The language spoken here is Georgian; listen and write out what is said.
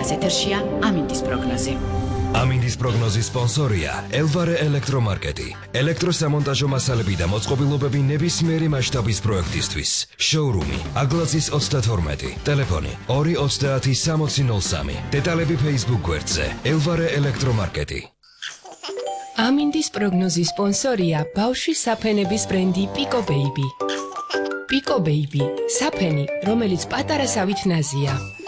ქვეყანას ეთერშია ამინდის პროგნოზი. ამინდის პროგნოზის სპონსორია ელვარე ელექტრომარკეტი. ელექტროსამონტაჟო მასალები და მოწყობილობები ნებისმიერი მასშტაბის პროექტისთვის. შოურუმი აგლაზის 32, ტელეფონი 230 დეტალები Facebook გვერდზე ელვარე ელექტრომარკეტი. ამინდის პროგნოზის სპონსორია ბავშვის საფენების ბრენდი Pico Baby. Pico Baby, საფენი, რომელიც პატარასავით ნაზია.